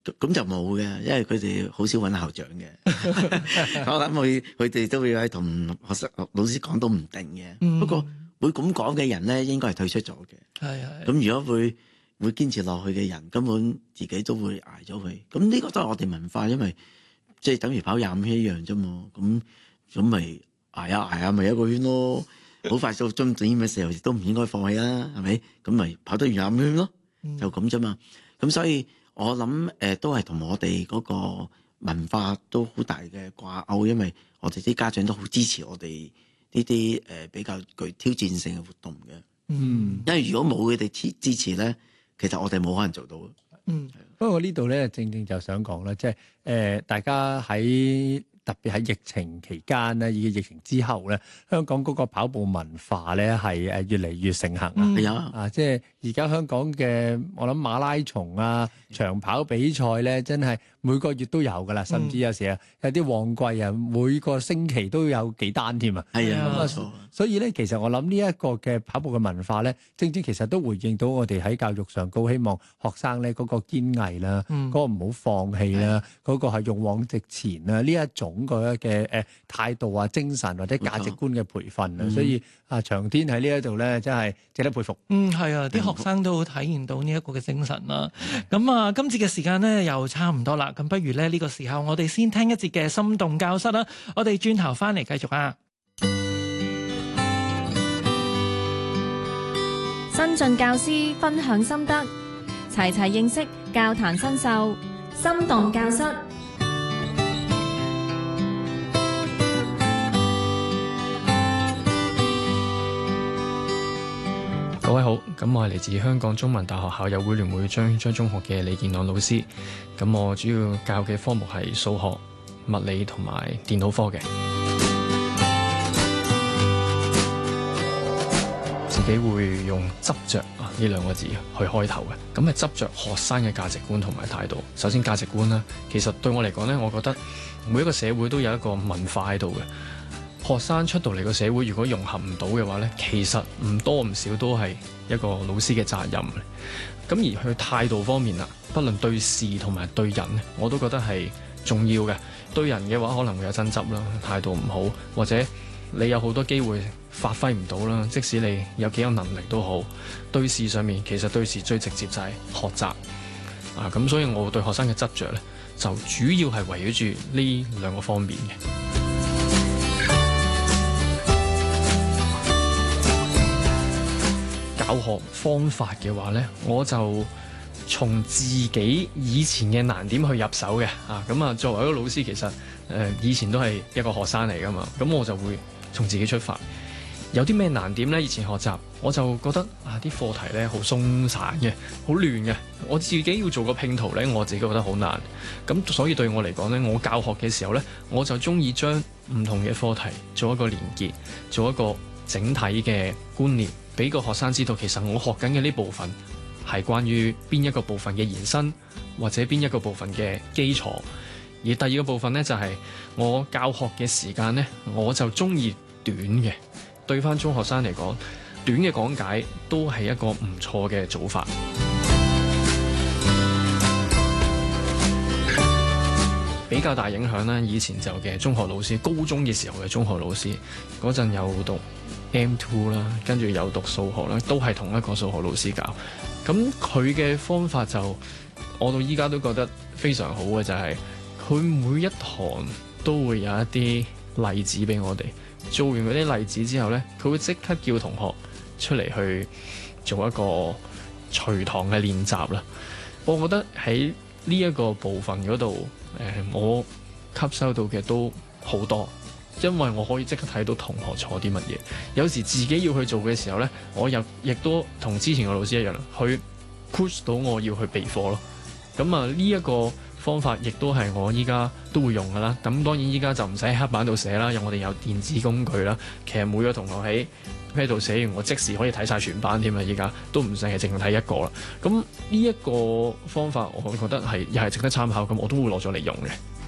咁就冇嘅，因為佢哋好少揾校長嘅。我諗佢哋都會喺同學生老師講都唔定嘅。不過會咁講嘅人咧，應該係退出咗嘅。 係。 咁如果會堅持落去嘅人，根本自己都會捱咗佢。咁呢個都係我哋文化，因為即係等於跑25圈一樣啫嘛。咁咪捱下咪一個圈咯。好快到終點嘅時候，亦都唔應該放棄啦，係咪？咁咪跑得完25圈咯，就咁啫嘛。咁所以我諗都係同我哋嗰個文化都好大嘅掛鈎，因為我哋啲家長都好支持我哋呢啲比較具挑戰性嘅活動嘅。因為如果冇佢哋支持咧，其實我哋冇可能做到。 不過呢度咧，正正就想講啦，即係大家喺特別喺疫情期間咧，以及疫情之後咧，香港嗰個跑步文化咧係越嚟越盛行啊！即係而家香港嘅我諗馬拉松啊、長跑比賽咧，真係每個月都有噶啦，甚至有時有啲旺季啊，每個星期都有幾單添啊！ 係啊，冇錯。 所以咧，其實我諗呢一個嘅跑步嘅文化咧，正正其實都回應到我哋喺教育上高希望學生咧嗰個堅毅啦，嗰個唔好放棄啦，嗰個係勇往直前啦，呢一種嘅態度啊、精神或者價值觀嘅培訓啊，所以長天喺呢一度咧，真係值得佩服。 係啊，啲學生都體現到呢一個嘅精神啦。咁今次嘅時間咧又差唔多啦，咁不如咧呢個時候我哋先聽一節嘅心動教室啦，我哋轉頭翻嚟繼續啊。 新進教師分享心得，齊齊認識教壇新秀，心動教室。 各位好，咁我係嚟自香港中文大學校友會聯會張中學嘅李健朗老師，咁我主要教嘅科目係數學、物理同埋電腦科嘅。自己會用執着呢兩個字去開頭嘅，咁係執着學生嘅價值觀同埋態度。首先價值觀啦，其實對我嚟講呢，我覺得每一個社會都有一個文化喺度嘅。學生出到嚟個社會，如果融合唔到嘅話呢，其實唔多唔少都係一個老師嘅責任。咁而去態度方面啦，不論對事同埋對人，我都覺得係重要嘅。對人嘅話可能會有爭執啦，態度唔好，或者你有好多機會發揮唔到啦，即使你有幾有能力都好。對事上面，其實對事最直接就係學習咁，所以我對學生嘅執着呢，就主要係圍繞住呢兩個方面嘅。教學方法嘅話呢，我就從自己以前嘅難點去入手嘅作為一個老師，其實以前都係一個學生嚟噶嘛，咁我就會從自己出發。有啲咩難點呢？以前學習我就覺得啲課題呢好鬆散嘅，好亂嘅。我自己要做個拼圖呢，我自己覺得好難。咁所以對我嚟講呢，我教學嘅時候呢，我就中意將唔同嘅課題做一個連結，做一個整體嘅觀念，俾個學生知道其實我學緊嘅呢部分係關於邊一個部分嘅延伸，或者邊一個部分嘅基礎。而第二個部分呢，就係我教學嘅時間呢，我就中意短嘅。對翻中學生嚟講，短嘅講解都係一個唔錯嘅做法。比較大影響呢，以前就嘅中學老師，高中嘅時候嘅中學老師，嗰陣有讀 M2 啦，跟住有讀數學啦，都係同一個數學老師教。咁佢嘅方法就，我到依家都覺得非常好嘅，就係佢每一堂都會有一啲例子俾我哋。做完嗰啲例子之後呢，佢會即刻叫同學出嚟去做一個隨堂嘅練習啦。我覺得喺呢一個部分嗰度，我吸收到嘅都好多，因為我可以即刻睇到同學錯啲乜嘢。有時自己要去做嘅時候呢，我亦都同之前嘅老師一樣，去 push 到我要去備課咯。咁呢一個方法亦都係我依家都會用噶啦。咁當然依家就唔使喺黑板度寫啦，因為我哋有電子工具啦。其實每個同學喺度寫完，我即時可以睇晒全班添啦。依家都唔淨係淨睇一個啦。咁呢一個方法，我覺得係又係值得參考。咁我都會攞咗嚟用嘅。